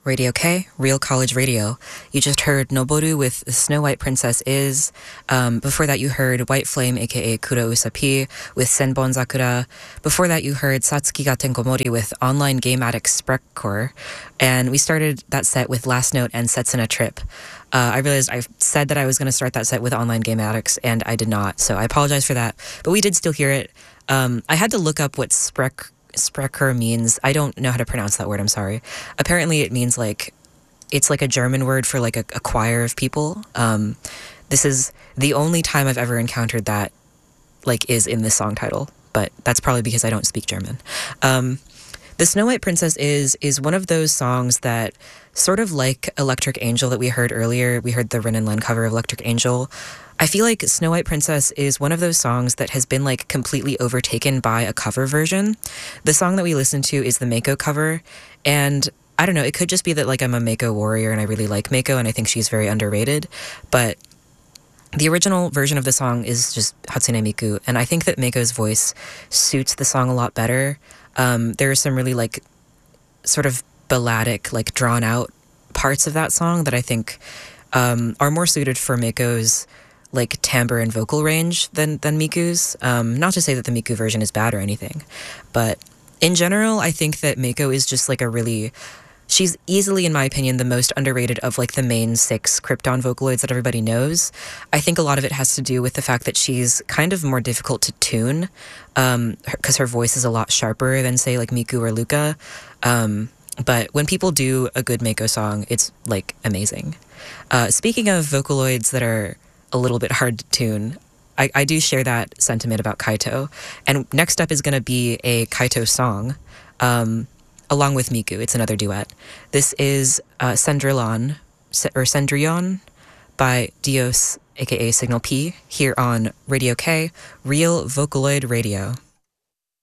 Radio K, Real College Radio. You just heard Noboru with Snow White Princess Is. Before that, you heard White Flame, aka Kuro Usapi, with Senbon Sakura. Before that, you heard Satsuki ga Tenkomori with Online Game Addict Sprekcore. And we started that set with Last Note and Setsuna Trip. I realized I said that I was going to start that set with Online Game Addicts, and I did not. So I apologize for that. But we did still hear it. I had to look up what Sprecher means. I don't know how to pronounce that word, I'm sorry. Apparently it means it's like a German word for like a choir of people. This is the only time I've ever encountered that is in this song title, but that's probably because I don't speak German. The Snow White Princess is one of those songs that sort of like Electric Angel that we heard earlier. We heard the Rin and Len cover of Electric Angel. I feel like Snow White Princess is one of those songs that has been completely overtaken by a cover version. The song that we listened to is the Mako cover, and I don't know, it could just be that I'm a Mako warrior and I really like Mako and I think she's very underrated, but the original version of the song is just Hatsune Miku, and I think that Mako's voice suits the song a lot better. There are some really sort of balladic, drawn out parts of that song that I think are more suited for Mako's timbre and vocal range than Miku's. Not to say that the Miku version is bad or anything, but in general, I think that Mako is just she's easily, in my opinion, the most underrated of the main 6 Krypton Vocaloids that everybody knows. I think a lot of it has to do with the fact that she's kind of more difficult to tune, because her voice is a lot sharper than say Miku or Luca. But when people do a good Mako song, it's amazing. Speaking of Vocaloids that are a little bit hard to tune, I do share that sentiment about Kaito. And next up is going to be a Kaito song, along with Miku. It's another duet. This is Cendrillon by Dios, aka Signal P, here on Radio K, Real Vocaloid Radio.